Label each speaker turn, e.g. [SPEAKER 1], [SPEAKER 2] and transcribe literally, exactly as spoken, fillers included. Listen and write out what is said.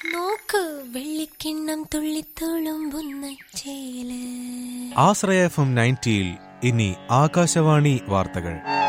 [SPEAKER 1] നോക്ക് വെള്ളിക്കിണ്ണം തുള്ളിത്തുളുമ്പുന്ന ചേല്.
[SPEAKER 2] ആശ്രയ F M നയൻറ്റിയിൽ ഇനി ആകാശവാണി വാർത്തകൾ.